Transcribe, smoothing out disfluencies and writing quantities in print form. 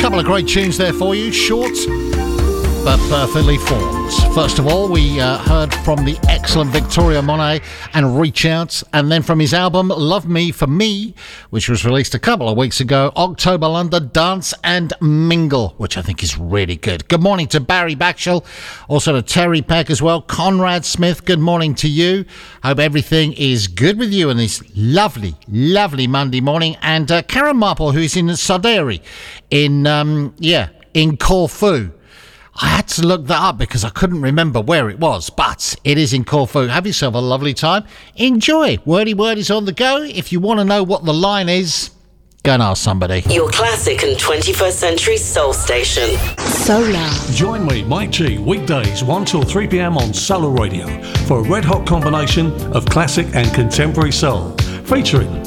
Couple of great tunes there for you, short but perfectly formed. First of all, we heard from the excellent Victoria Monet and Reach Out, and then from his album Love Me For Me, which was released a couple of weeks ago, October London, Dance and Mingle, which I think is really good. Good morning to Barry Backshall, also to Terry Peck as well. Conrad Smith, good morning to you. Hope everything is good with you on this lovely, lovely Monday morning. And Karen Marple, who is in Soderi in Corfu. I had to look that up because I couldn't remember where it was, but it is in Corfu. Have yourself a lovely time. Enjoy. Wordy Word is on the go. If you want to know what the line is, go and ask somebody. Your classic and 21st century soul station. Solar. Join me, Mike G, weekdays 1 till 3 p.m. on Solar Radio for a red hot combination of classic and contemporary soul, featuring